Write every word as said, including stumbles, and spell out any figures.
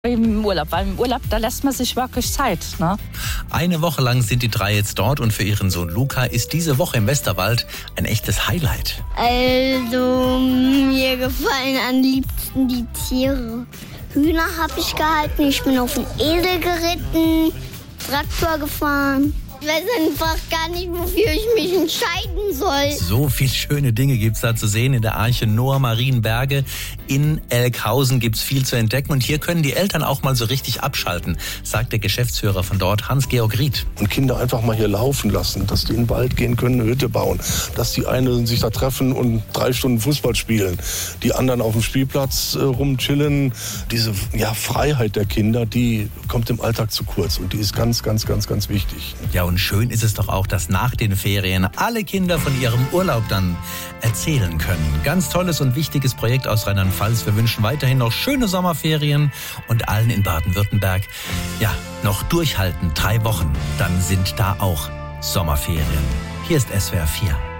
Im Urlaub, weil im Urlaub, da lässt man sich wirklich Zeit, ne? Eine Woche lang sind die drei jetzt dort und für ihren Sohn Luca ist diese Woche im Westerwald ein echtes Highlight. Also, mir gefallen am liebsten die Tiere. Hühner habe ich gehalten, ich bin auf den Esel geritten, Traktor gefahren. Ich weiß einfach gar nicht, wofür ich mich entscheiden soll. So viele schöne Dinge gibt es da zu sehen in der Arche Noah Marienberge. In Elkhausen gibt es viel zu entdecken. Und hier können die Eltern auch mal so richtig abschalten, sagt der Geschäftsführer von dort, Hans-Georg Ried. Und Kinder einfach mal hier laufen lassen, dass die in den Wald gehen können, eine Hütte bauen. Dass die einen sich da treffen und drei Stunden Fußball spielen. Die anderen auf dem Spielplatz äh, rumchillen. Diese ja, Freiheit der Kinder, die kommt im Alltag zu kurz. Und die ist ganz, ganz, ganz, ganz wichtig. Ja, und schön ist es doch auch, dass nach den Ferien alle Kinder von ihrem Urlaub dann erzählen können. Ganz tolles und wichtiges Projekt aus Rheinland-Pfalz. Wir wünschen weiterhin noch schöne Sommerferien und allen in Baden-Württemberg, ja, noch durchhalten. Drei Wochen, dann sind da auch Sommerferien. Hier ist S W R vier.